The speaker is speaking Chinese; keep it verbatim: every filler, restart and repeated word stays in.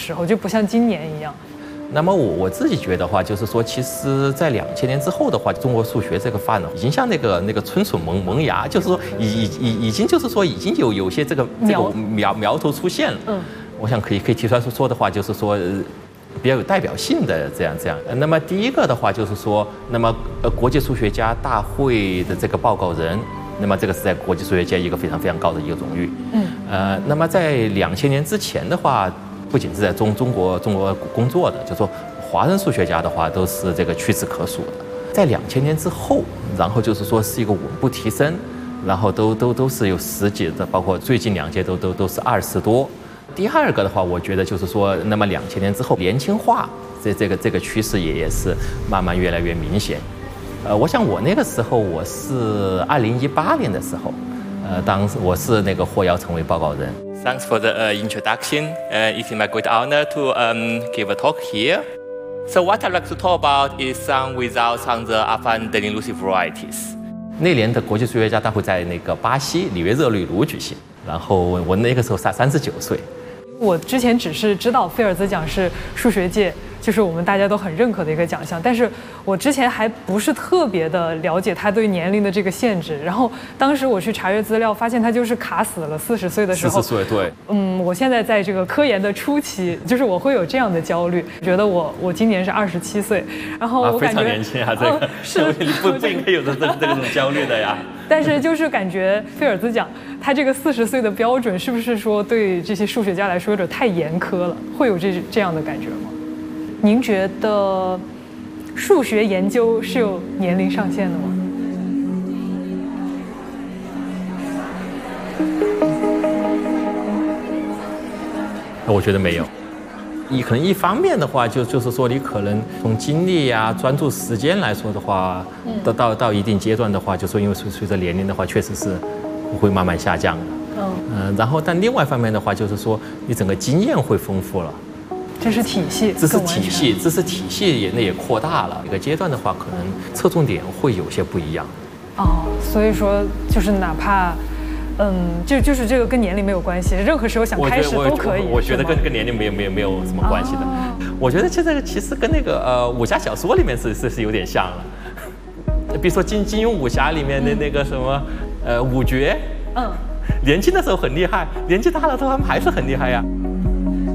时候，就不像今年一样。 那么我我自己觉得话，就是说，其实，在两千年之后的话，中国数学这个发展已经像那个那个春笋萌萌芽，就是说已已已已经就是说已经有有些这个这个苗苗头出现了。嗯，我想可以可以提出来说的话，就是说。比较有代表性的这样这样，那么第一个的话就是说，那么呃国际数学家大会的这个报告人，那么这个是在国际数学界一个非常非常高的一个荣誉。嗯，呃，那么在两千年之前的话，不仅是在中中国中国工作的，就说华人数学家的话都是这个屈指可数的。在两千年之后，然后就是说是一个稳步提升，然后都都都是有十几的，包括最近两届都都都是二十多。第二个的话，我觉得就是说，那么两千年之后，年轻化这这个这个趋势也也是慢慢越来越明显。呃，我想我那个时候我是二零一八年的时候，呃，当时我是那个获邀成为报告人。Thanks for the uh, introduction. Uh, it's my great honor to um, give a talk here. So what I'd like to talk about is some results on the Alpha-Daniel-Lucy varieties. 那年的国际数学家大会在那个巴西里约热内卢举行，然后我那个时候三三十九岁。 我之前只是知道菲尔兹奖是数学界就是我们大家都很认可的一个奖项，但是我之前还不是特别的了解他对年龄的这个限制。然后当时我去查阅资料，发现他就是卡死了四十岁的时候。 四十岁，对。 嗯，我现在在这个科研的初期，就是我会有这样的焦虑，觉得我我今年是二十七岁，然后我感觉、 啊、非常年轻啊，这个、哦、 是你不不应该有这这这种焦虑的呀。 但是就是感觉菲尔兹奖，他这个四十岁的标准是不是说对这些数学家来说有点太严苛了？会有这这样的感觉吗？您觉得数学研究是有年龄上限的吗？ 我觉得没有。你可能一方面的话，就就是说你可能从精力呀、专注时间来说的话，到到到一定阶段的话，就说因为随随着年龄的话，确实是会慢慢下降的。嗯嗯、呃，然后但另外一方面的话，就是说你整个经验会丰富了。 知识体系， 知识体系，知识体系也那也扩大了。一个阶段的话，可能侧重点会有些不一样。 哦，所以说就是哪怕，嗯，就就是这个跟年龄没有关系，任何时候想开始都可以。 我, 我觉得跟跟年龄没有没有没有什么关系的。哦、我觉得这个其实跟那个呃武侠小说里面是是是有点像了。比如说金金庸武侠里面的那个什么、嗯、呃武绝，嗯，年轻的时候很厉害，年纪大了之后他们还是很厉害呀。